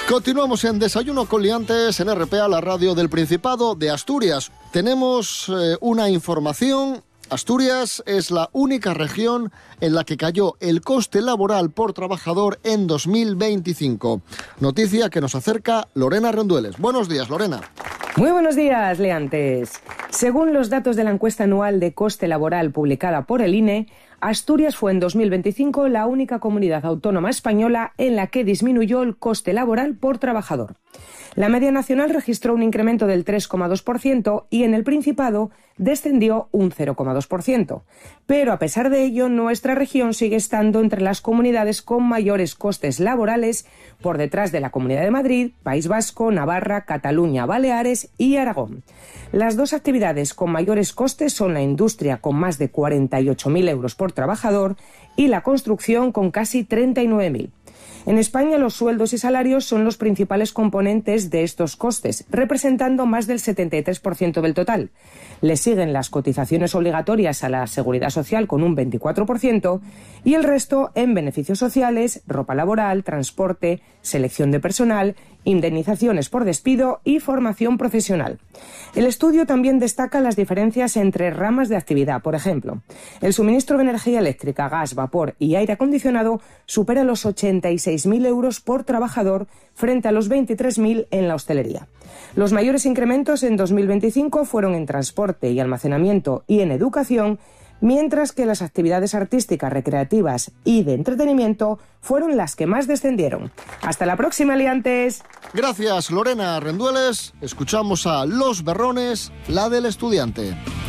Continuamos en Desayuno con Liantes en RPA, la radio del Principado de Asturias. Tenemos una información. Asturias es la única región en la que cayó el coste laboral por trabajador en 2025. Noticia que nos acerca Lorena Rendueles. Buenos días, Lorena. Muy buenos días, Liantes. Según los datos de la encuesta anual de coste laboral publicada por el INE, Asturias fue en 2025 la única comunidad autónoma española en la que disminuyó el coste laboral por trabajador. La media nacional registró un incremento del 3,2% y en el Principado descendió un 0,2%. Pero a pesar de ello, nuestra región sigue estando entre las comunidades con mayores costes laborales, por detrás de la Comunidad de Madrid, País Vasco, Navarra, Cataluña, Baleares y Aragón. Las dos actividades con mayores costes son la industria, con más de 48.000 euros por trabajador, y la construcción, con casi 39.000. En España, los sueldos y salarios son los principales componentes de estos costes, representando más del 73% del total. Le siguen las cotizaciones obligatorias a la Seguridad Social con un 24% y el resto en beneficios sociales, ropa laboral, transporte, selección de personal, indemnizaciones por despido y formación profesional. El estudio también destaca las diferencias entre ramas de actividad. Por ejemplo, el suministro de energía eléctrica, gas, vapor y aire acondicionado supera los 86.000 euros por trabajador frente a los 23.000 en la hostelería. Los mayores incrementos en 2025 fueron en transporte y almacenamiento y en educación, mientras que las actividades artísticas, recreativas y de entretenimiento fueron las que más descendieron. Hasta la próxima, Liantes. Gracias, Lorena Rendueles. Escuchamos a Los Berrones, la del estudiante.